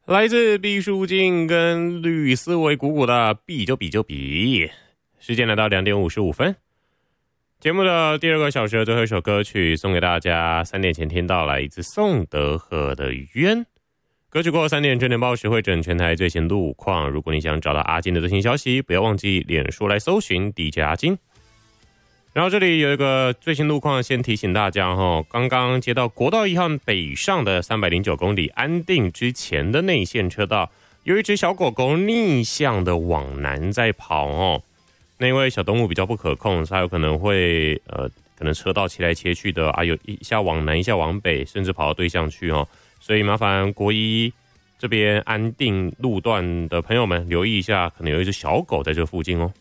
来自毕书尽跟吕思维鼓鼓的比就比就比。时间来到2点55分，节目的第二个小时的最后一首歌曲送给大家。3点前听到来自宋德和的《冤》歌曲过后，3点9点报时会整全台最新路况。如果你想找到阿金的最新消息，不要忘记脸书来搜寻 DJ 阿金。然后这里有一个最新路况，先提醒大家刚刚接到国道1号北上的309公里安定之前的内线车道，有一只小狗狗逆向的往南在跑那因为小动物比较不可控，它有可能会可能车道切来切去的啊，有一下往南一下往北，甚至跑到对向去所以麻烦国一这边安定路段的朋友们留意一下，可能有一只小狗在这附近